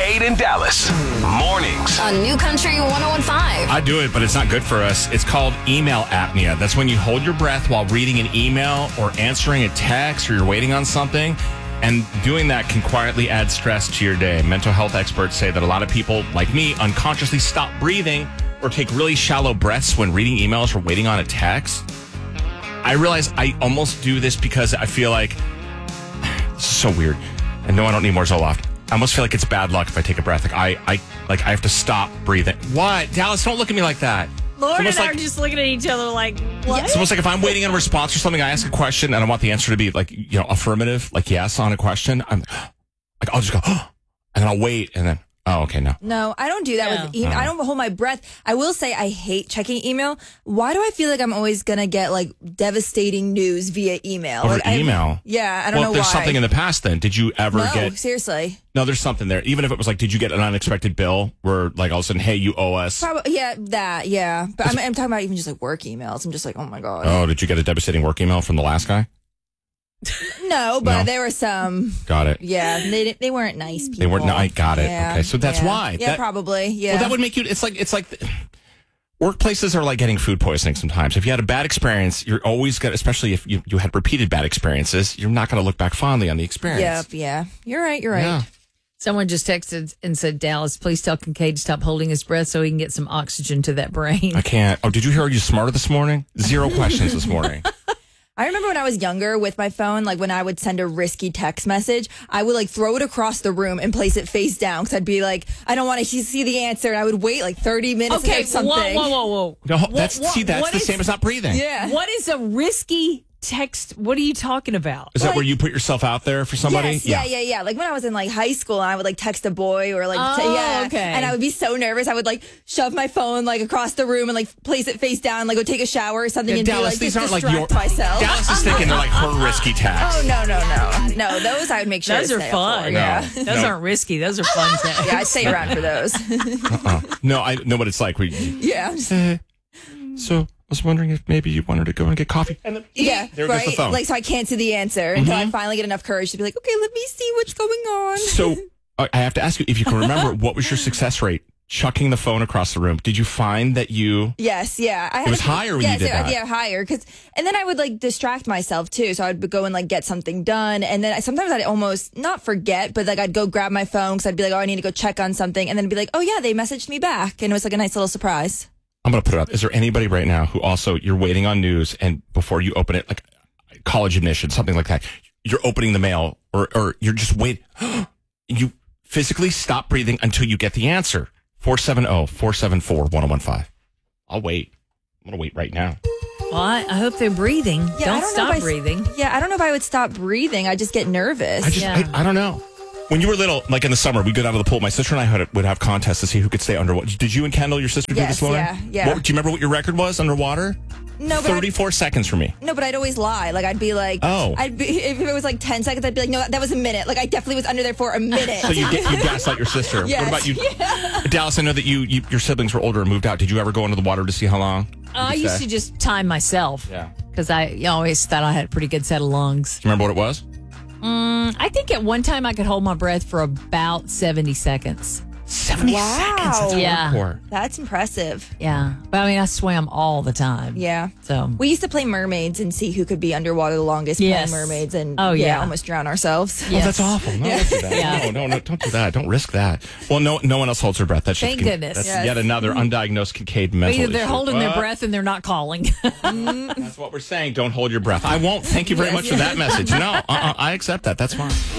Kincaid and Dallas. Mornings. On New Country 101.5. I do it, but it's not good for us. It's called email apnea. That's when you hold your breath while reading an email or answering a text or you're waiting on something. And doing that can quietly add stress to your day. Mental health experts say that a lot of people, like me, unconsciously stop breathing or take really shallow breaths when reading emails or waiting on a text. I realize I almost do this because I feel like this is so weird. And no, I don't need more Zoloft. I almost feel like it's bad luck if I take a breath. I have to stop breathing. What? Dallas, don't look at me like that. Lauren and I are just looking at each other like, what? It's almost like if I'm waiting on a response or something, I ask a question and I want the answer to be like, affirmative, like yes on a question. I'm like, I'll just go, and then I'll wait and then, oh, okay, no. No, I don't do that with email. I don't hold my breath. I will say I hate checking email. Why do I feel like I'm always going to get like devastating news via email? Over like, email? I don't know why. There's something in the past then. Did you ever get... seriously. No, there's something there. Even if it was like, did you get an unexpected bill where like all of a sudden, hey, you owe us? Probably, yeah. But I'm talking about even just like work emails. I'm just like, oh my God. Oh, did you get a devastating work email from the last guy? No, but there were some. Got it. Yeah, they weren't nice people. They weren't. No, I got it. Yeah, okay, so that's why. Yeah, probably. Yeah. Well, that would make you. It's like workplaces are like getting food poisoning sometimes. If you had a bad experience, you're always going to, especially if you had repeated bad experiences, you're not going to look back fondly on the experience. Yeah. You're right. Yeah. Someone just texted and said, Dallas, please tell Kincaid to stop holding his breath so he can get some oxygen to that brain. I can't. Oh, did you hear you smarter this morning? 0 questions this morning. I remember when I was younger with my phone, like when I would send a risky text message, I would like throw it across the room and place it face down because I'd be like, I don't want to see the answer. And I would wait like 30 minutes to type something. Whoa. No, that's the same as not breathing. Yeah. What is a risky text? What are you talking about? Is that where you put yourself out there for somebody? Yes, yeah. Like when I was in like high school and I would like text a boy or like, okay. And I would be so nervous. I would like shove my phone like across the room and like place it face down, like go take a shower or something and Dallas, be like, these aren't like distract myself. Dallas is thinking they're like her risky texts. Oh, no. Those I would make sure those to are stay fun. up for, yeah. Those aren't risky. Those are fun texts. Yeah, I'd stay around for those. No, I know what it's like. Yeah. So I was wondering if maybe you wanted to go and get coffee. And then, there goes the phone. Like, so I can't see the answer until I finally get enough courage to be like, okay, let me see what's going on. So I have to ask you, if you can remember, what was your success rate chucking the phone across the room? Did you find that you... Yes, yeah. It was higher when you did that? Yeah, higher. And then I would like distract myself too. So I'd go and like get something done. And then sometimes I'd almost not forget, but like I'd go grab my phone because I'd be like, oh, I need to go check on something. And then be like, oh yeah, they messaged me back. And it was like a nice little surprise. I'm going to put it up. Is there anybody right now who also, you're waiting on news and before you open it, like college admission, something like that, you're opening the mail or you're just waiting. You physically stop breathing until you get the answer. 470-474-1015. I'll wait. I'm going to wait right now. Well, I hope they're breathing. Yeah, Don't stop breathing. I don't know if I would stop breathing. I just get nervous. I don't know. When you were little, like in the summer, we'd go down to the pool. My sister and I would have contests to see who could stay underwater. Did you and Kendall, your sister, do this, Lauren? Yeah. Do you remember what your record was underwater? No, but 34 seconds for me. No, but I'd always lie. Like I'd be like, if it was like 10 seconds, I'd be like, no, that was a minute. Like I definitely was under there for a minute. So you gaslight your sister. Yes. What about you, Dallas? I know that your siblings were older and moved out. Did you ever go into the water to see how long? I used to just time myself. Yeah. Because I always thought I had a pretty good set of lungs. Do you remember what it was? I think at one time I could hold my breath for about 70 seconds. 70 seconds? That's hardcore. That's impressive. Yeah. But I mean, I swam all the time. Yeah. So we used to play mermaids and see who could be underwater the longest playing mermaids and almost drown ourselves. Yes. Oh, that's awful. No, don't do that. No, don't do that. Don't risk that. Well, no one else holds their breath. That's Thank goodness. That's yet another undiagnosed Kincaid mental Either they're issue. holding their breath and they're not calling. That's what we're saying. Don't hold your breath. I won't. Thank you very much for that message. No, I accept that. That's fine.